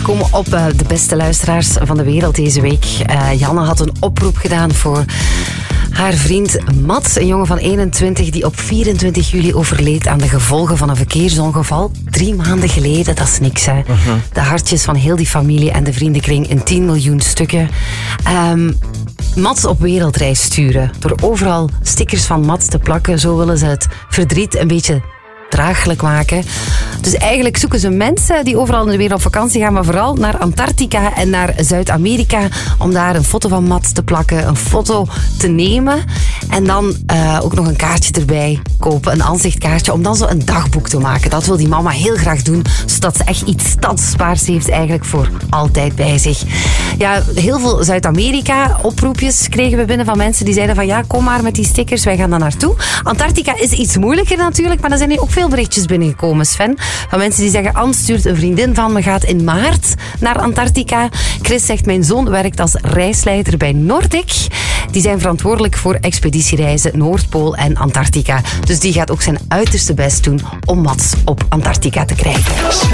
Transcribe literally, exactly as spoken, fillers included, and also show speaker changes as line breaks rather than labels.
terechtkomen op uh, de beste luisteraars van de wereld deze week. Uh, Janne had een oproep gedaan voor haar vriend Mats, een jongen van eenentwintig die op vierentwintig juli overleed aan de gevolgen van een verkeersongeval. Drie maanden geleden, dat is niks, hè. Uh-huh. De hartjes van heel die familie en de vriendenkring in tien miljoen stukken. Um, Mats op wereldreis sturen. Door overal stickers van Mats te plakken, zo willen ze het verdriet een beetje draaglijk maken. Dus eigenlijk zoeken ze mensen die overal in de wereld op vakantie gaan, maar vooral naar Antarctica en naar Zuid-Amerika, om daar een foto van Mats te plakken, een foto te nemen en dan uh, ook nog een kaartje erbij kopen, een aanzichtkaartje, om dan zo een dagboek te maken. Dat wil die mama heel graag doen, zodat ze echt iets tastbaars heeft eigenlijk voor altijd bij zich. Ja, heel veel Zuid-Amerika oproepjes kregen we binnen van mensen die zeiden van ja, kom maar met die stickers, wij gaan daar naartoe. Antarctica is iets moeilijker natuurlijk, maar er zijn hier ook veel berichtjes binnengekomen, Sven. Van mensen die zeggen, Anne stuurt een vriendin van me gaat in maart naar Antarctica. Chris zegt, mijn zoon werkt als reisleider bij Nordic. Die zijn verantwoordelijk voor expeditiereizen Noordpool en Antarctica. Dus die gaat ook zijn uiterste best doen om Mats op Antarctica te krijgen.